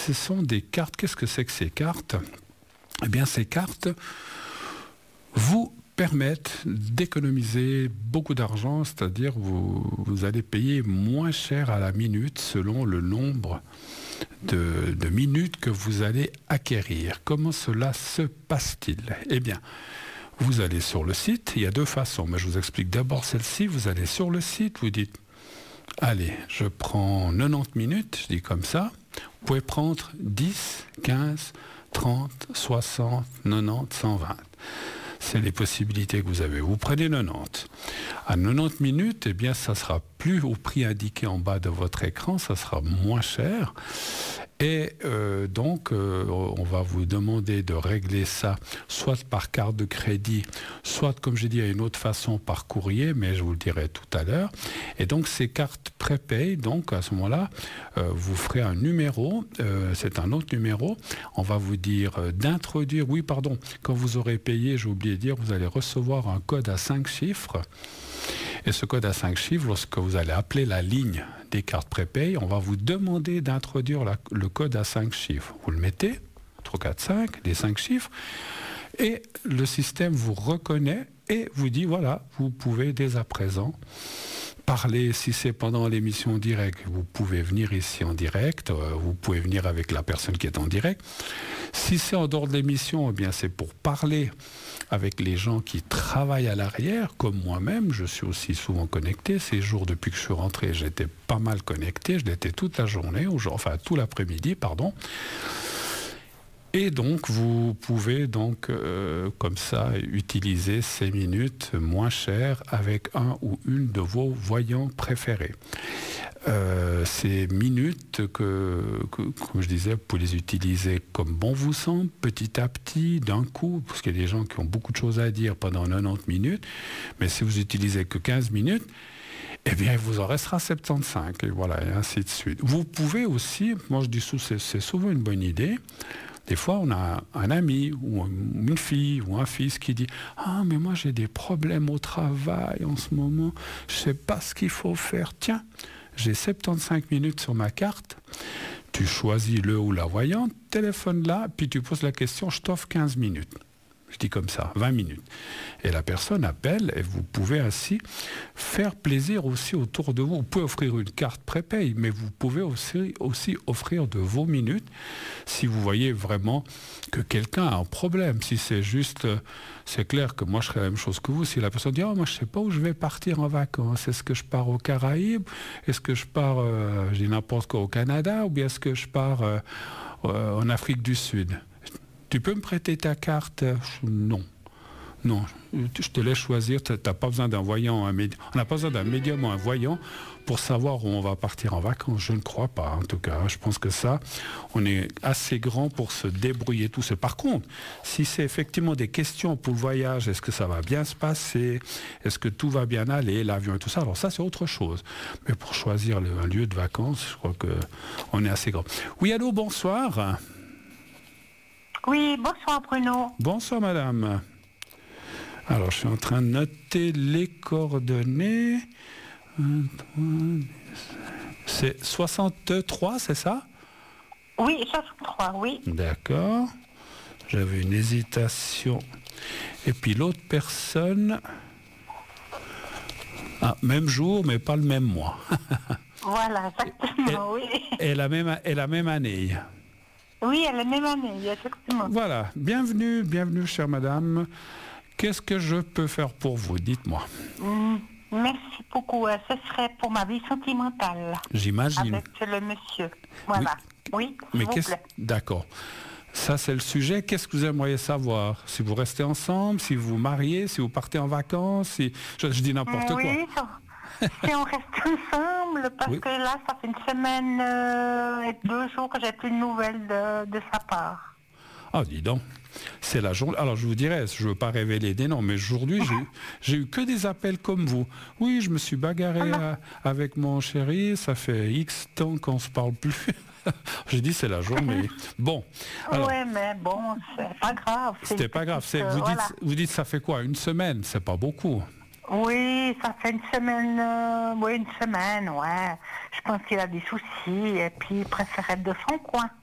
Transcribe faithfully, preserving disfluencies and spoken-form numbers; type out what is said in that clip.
ce sont des cartes. Qu'est-ce que c'est que ces cartes? Eh bien, ces cartes vous permettent d'économiser beaucoup d'argent, c'est-à-dire vous, vous allez payer moins cher à la minute selon le nombre de, de minutes que vous allez acquérir. Comment cela se passe-t-il? Eh bien, vous allez sur le site, il y a deux façons, mais je vous explique d'abord celle-ci. Vous allez sur le site, vous dites, allez, je prends quatre-vingt-dix minutes, je dis comme ça. Vous pouvez prendre dix, quinze, trente, soixante, quatre-vingt-dix, cent vingt. C'est les possibilités que vous avez. Vous prenez quatre-vingt-dix. À quatre-vingt-dix minutes, eh bien, ça sera plus au prix indiqué en bas de votre écran, ça sera moins cher. Et euh, donc, euh, on va vous demander de régler ça soit par carte de crédit, soit, comme j'ai dit, à une autre façon, par courrier, mais je vous le dirai tout à l'heure. Et donc, ces cartes prépay, donc, à ce moment-là, euh, vous ferez un numéro, euh, c'est un autre numéro. On va vous dire euh, d'introduire, oui, pardon, quand vous aurez payé, j'ai oublié de dire, vous allez recevoir un code à cinq chiffres. Et ce code à cinq chiffres, lorsque vous allez appeler la ligne des cartes prépay, on va vous demander d'introduire la, le code à cinq chiffres. Vous le mettez, trois, quatre, cinq, les cinq chiffres, et le système vous reconnaît et vous dit, voilà, vous pouvez dès à présent parler. Si c'est pendant l'émission directe, vous pouvez venir ici en direct, euh, vous pouvez venir avec la personne qui est en direct. Si c'est en dehors de l'émission, eh bien c'est pour parler avec les gens qui travaillent à l'arrière, comme moi-même. Je suis aussi souvent connecté. Ces jours, depuis que je suis rentré, j'étais pas mal connecté. Je l'étais toute la journée, enfin tout l'après-midi, pardon. Et donc, vous pouvez donc, euh, comme ça, utiliser ces minutes moins chères avec un ou une de vos voyants préférés. Euh, ces minutes, que, que, comme je disais, vous pouvez les utiliser comme bon vous semble, petit à petit, d'un coup, parce qu'il y a des gens qui ont beaucoup de choses à dire pendant quatre-vingt-dix minutes, mais si vous utilisez que quinze minutes, eh bien, il vous en restera soixante-quinze, et voilà, et ainsi de suite. Vous pouvez aussi, moi je dis souvent, c'est, c'est souvent une bonne idée. Des fois, on a un ami ou une fille ou un fils qui dit « Ah, mais moi j'ai des problèmes au travail en ce moment, je ne sais pas ce qu'il faut faire. Tiens, j'ai soixante-quinze minutes sur ma carte. » Tu choisis le ou la voyante, téléphone là, puis tu poses la question « Je t'offre quinze minutes. » Je dis comme ça, vingt minutes. Et la personne appelle et vous pouvez ainsi faire plaisir aussi autour de vous. Vous pouvez offrir une carte prépay, mais vous pouvez aussi, aussi offrir de vos minutes si vous voyez vraiment que quelqu'un a un problème. Si c'est juste, c'est clair que moi je ferais la même chose que vous. Si la personne dit « Oh, moi je ne sais pas où je vais partir en vacances. Est-ce que je pars aux Caraïbes? Est-ce que je pars, euh, je dis n'importe quoi, au Canada? Ou bien est-ce que je pars euh, euh, en Afrique du Sud ?» Tu peux me prêter ta carte? Non. Non, je te laisse choisir. Tu n'as pas besoin d'un voyant, un médi... on n'a pas besoin d'un médium ou un voyant pour savoir où on va partir en vacances. Je ne crois pas, en tout cas. Je pense que ça, on est assez grand pour se débrouiller tout seul. Par contre, si c'est effectivement des questions pour le voyage, est-ce que ça va bien se passer? Est-ce que tout va bien aller, l'avion et tout ça? Alors ça, c'est autre chose. Mais pour choisir le, un lieu de vacances, je crois qu'on est assez grand. Oui, allô, bonsoir. Oui, bonsoir Bruno. Bonsoir madame. Alors je suis en train de noter les coordonnées. C'est soixante-trois, c'est ça? Oui, soixante-trois, oui. D'accord. J'avais une hésitation. Et puis l'autre personne... Ah, même jour, mais pas le même mois. Voilà, exactement, et, oui. Et la même, et la même année. Oui, à la même année, exactement. Voilà, bienvenue, bienvenue, chère madame. Qu'est-ce que je peux faire pour vous? Dites-moi. Mm, merci beaucoup. Ce serait pour ma vie sentimentale. J'imagine. Avec le monsieur. Voilà. Oui, oui, mais qu'est-ce... D'accord. Ça, c'est le sujet. Qu'est-ce que vous aimeriez savoir? Si vous restez ensemble, si vous vous mariez, si vous partez en vacances, si... je, je dis n'importe oui, quoi. Ça... Si on reste ensemble, parce oui. que là, ça fait une semaine euh, et deux jours que j'ai plus de nouvelles de, de sa part. Ah, dis donc, c'est la journée. Alors, je vous dirais, je ne veux pas révéler des noms, mais aujourd'hui, j'ai, eu, j'ai eu que des appels comme vous. Oui, je me suis bagarré ah, à, avec mon chéri, ça fait X temps qu'on ne se parle plus. J'ai dit, c'est la journée. Bon. Alors, ouais, mais bon, c'est pas grave. C'est c'était pas grave. C'est, vous, voilà. dites, vous dites, ça fait quoi? Une semaine? C'est pas beaucoup. Oui, ça fait une semaine, euh, oui, une semaine, ouais. Je pense qu'il a des soucis et puis il préfère être de son coin.